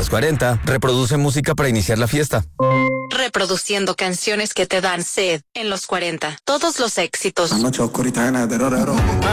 los 40, reproduce música para iniciar la fiesta. Reproduciendo canciones que te dan sed en los 40. Todos los éxitos. La noche oscurita llena de terror.